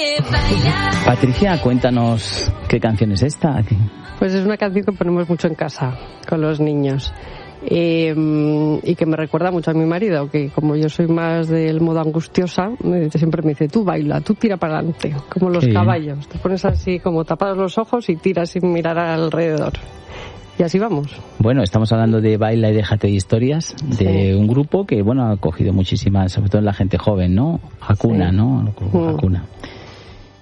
Patricia, cuéntanos qué canción es esta. Pues es una canción que ponemos mucho en casa con los niños. Y que me recuerda mucho a mi marido, que como yo soy más del modo angustiosa, siempre me dice, tú baila, tú tira para adelante, como los caballos. Te pones así como tapados los ojos y tiras sin mirar alrededor. Y así vamos. Bueno, estamos hablando de Baila y Déjate de Historias, de un grupo que, bueno, ha cogido muchísimas, sobre todo en la gente joven, ¿no? Hakuna, ¿no? Hakuna.